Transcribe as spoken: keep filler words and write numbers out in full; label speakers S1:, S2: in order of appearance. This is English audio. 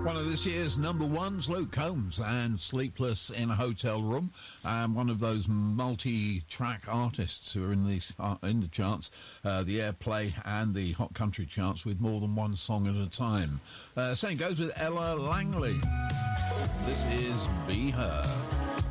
S1: One of this year's number ones, Luke Combs and Sleepless in a Hotel Room. Um, one of those multi-track artists who are in the, uh, in the charts, uh, the airplay and the hot country charts with more than one song at a time. Uh, same goes with Ella Langley. This is Be Her.